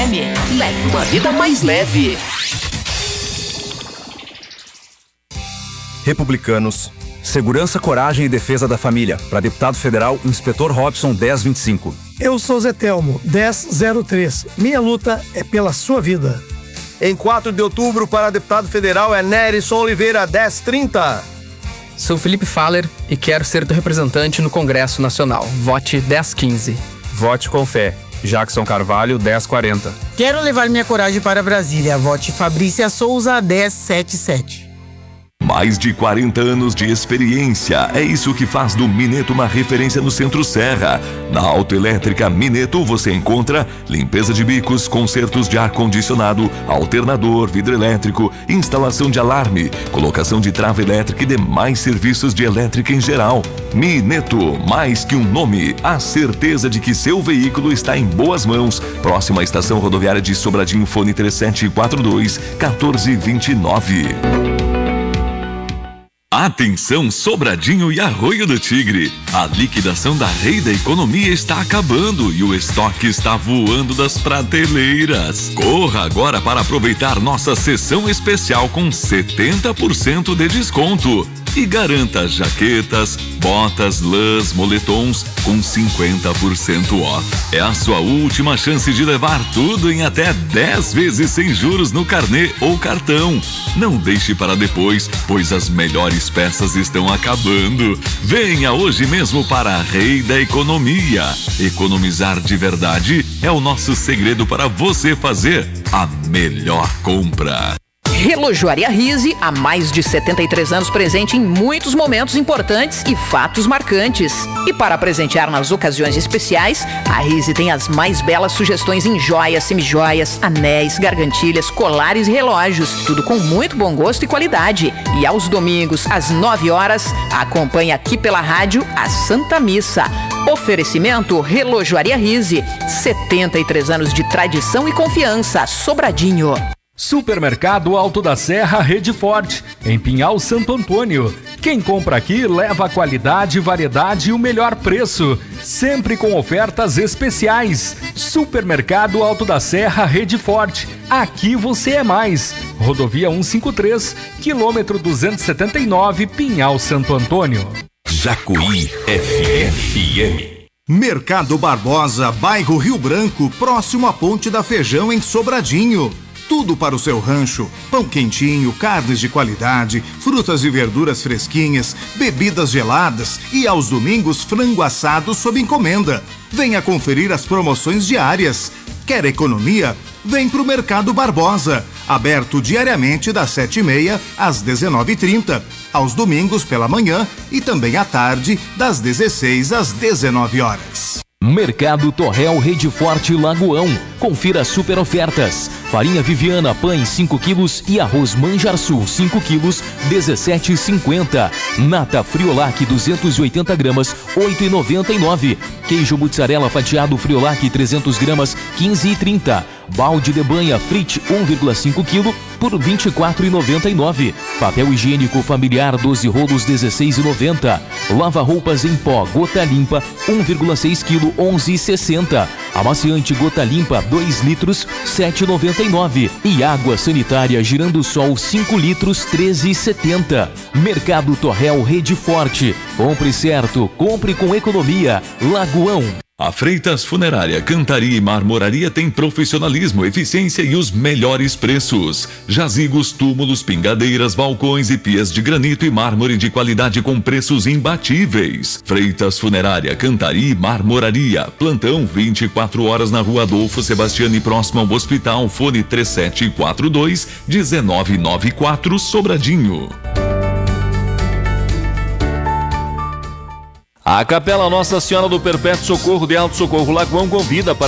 FM. Leve uma vida mais leve. Republicanos. Segurança, coragem e defesa da família. Para deputado federal, Inspetor Robson 1025. Eu sou Zé Telmo, 1003. Minha luta é pela sua vida. Em 4 de outubro, para deputado federal, é Nerisson Oliveira 1030. Sou Felipe Faller e quero ser teu representante no Congresso Nacional. Vote 1015. Vote com fé. Jackson Carvalho 1040. Quero levar minha coragem para Brasília. Vote Fabrícia Souza 1077. Mais de 40 anos de experiência. É isso que faz do Mineto uma referência no Centro-Serra. Na Autoelétrica Mineto você encontra limpeza de bicos, consertos de ar-condicionado, alternador, vidro elétrico, instalação de alarme, colocação de trava elétrica e demais serviços de elétrica em geral. Mineto, mais que um nome, a certeza de que seu veículo está em boas mãos. Próxima estação rodoviária de Sobradinho, fone 3742-1429. Atenção Sobradinho e Arroio do Tigre, a liquidação da Rei da Economia está acabando e o estoque está voando das prateleiras. Corra agora para aproveitar nossa sessão especial com 70% de desconto e garanta jaquetas, botas, lãs, moletons com 50% off. É a sua última chance de levar tudo em até 10 vezes sem juros no carnê ou cartão. Não deixe para depois, pois as melhores peças estão acabando. Venha hoje mesmo para a Rei da Economia. Economizar de verdade é o nosso segredo para você fazer a melhor compra. Relojoaria Rise, há mais de 73 anos presente em muitos momentos importantes e fatos marcantes. E para presentear nas ocasiões especiais, a Rise tem as mais belas sugestões em joias, semijoias, anéis, gargantilhas, colares e relógios. Tudo com muito bom gosto e qualidade. E aos domingos, às 9 horas, acompanhe aqui pela rádio a Santa Missa. Oferecimento Relojoaria Rise, 73 anos de tradição e confiança. Sobradinho. Supermercado Alto da Serra Rede Forte, em Pinhal Santo Antônio. Quem compra aqui leva a qualidade, variedade e o melhor preço, sempre com ofertas especiais. Supermercado Alto da Serra Rede Forte, aqui você é mais. Rodovia 153, quilômetro 279, Pinhal Santo Antônio. Jacuí FM. Mercado Barbosa, bairro Rio Branco, próximo à Ponte da Feijão, em Sobradinho. Tudo para o seu rancho, pão quentinho, carnes de qualidade, frutas e verduras fresquinhas, bebidas geladas e aos domingos frango assado sob encomenda. Venha conferir as promoções diárias. Quer economia? Vem pro Mercado Barbosa, aberto diariamente das 7h30 às 19h30, aos domingos pela manhã e também à tarde das 16 às 19 horas. Mercado Torrel Rede Forte Lagoão. Confira super ofertas. Farinha Viviana Pães 5 quilos e arroz Manjarsul 5 quilos 17,50. Nata Friolac 280 gramas 8,99. Queijo mussarela fatiado Friolac 300 gramas 15,30. Balde de banha Frit 1,5 kg por 24,99. Papel higiênico familiar 12 rolos 16,90. Lava roupas em pó Gota Limpa 1,6 kg 11,60. Amaciante Gota Limpa 2 litros 7,99. E água sanitária Girando Sol 5 litros 13,70. Mercado Torrel Rede Forte. Compre certo, compre com economia. Lagoão. A Freitas Funerária, Cantaria e Marmoraria tem profissionalismo, eficiência e os melhores preços. Jazigos, túmulos, pingadeiras, balcões e pias de granito e mármore de qualidade com preços imbatíveis. Freitas Funerária, Cantaria e Marmoraria. Plantão 24 horas na Rua Adolfo Sebastiani, próximo ao hospital. Fone 3742-1994, Sobradinho. A Capela Nossa Senhora do Perpétuo Socorro de Alto Socorro Lagoão convida para